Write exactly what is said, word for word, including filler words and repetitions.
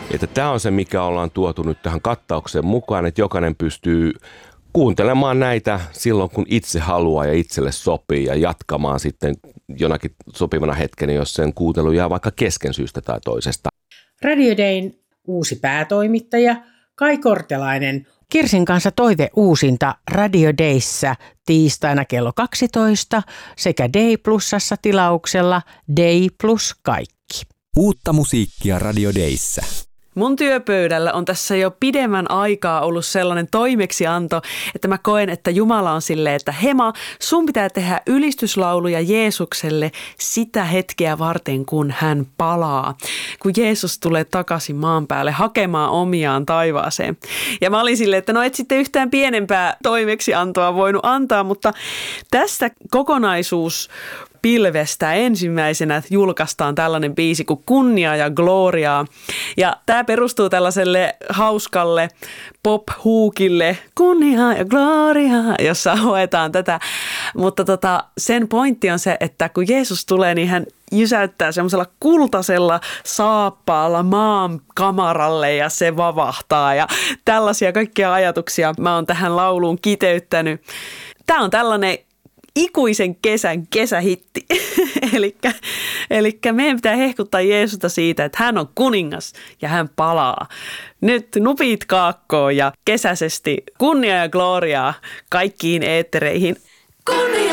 Että tämä on se, mikä ollaan tuotu nyt tähän kattaukseen mukaan, että jokainen pystyy kuuntelemaan näitä silloin, kun itse haluaa ja itselle sopii ja jatkamaan sitten jonakin sopivana hetkenä, jos sen kuuntelu jää vaikka kesken syystä tai toisesta. Radio Dayn uusi päätoimittaja Kai Kortelainen. Kirsin kanssa toive uusinta Radio Dayssä tiistaina kello kaksitoista sekä Day Plusassa tilauksella Day Plus kaikki. Uutta musiikkia Radio Dayssä. Mun työpöydällä on tässä jo pidemmän aikaa ollut sellainen toimeksianto, että mä koen, että Jumala on silleen, että Hema, sun pitää tehdä ylistyslauluja Jeesukselle sitä hetkeä varten, kun hän palaa. Kun Jeesus tulee takaisin maan päälle hakemaan omiaan taivaaseen. Ja mä olin silleen, että no et sitten yhtään pienempää toimeksiantoa voinut antaa, mutta tästä kokonaisuus pilvestä ensimmäisenä julkaistaan tällainen biisi kuin Kunnia ja Gloriaa. Ja tämä perustuu tällaiselle hauskalle pop-huukille Kunnia ja Gloriaa, jossa hoetaan tätä. Mutta tota, sen pointti on se, että kun Jeesus tulee, niin hän jysäyttää semmoisella kultaisella saappaalla maan kamaralle ja se vavahtaa. Ja tällaisia kaikkia ajatuksia mä oon tähän lauluun kiteyttänyt. Tämä on tällainen ikuisen kesän kesähitti. Elikkä, elikkä meidän pitää hehkuttaa Jeesusta siitä, että hän on kuningas ja hän palaa. Nyt nupit kaakkoon ja kesäisesti kunnia ja gloriaa kaikkiin eettereihin. Kunnia!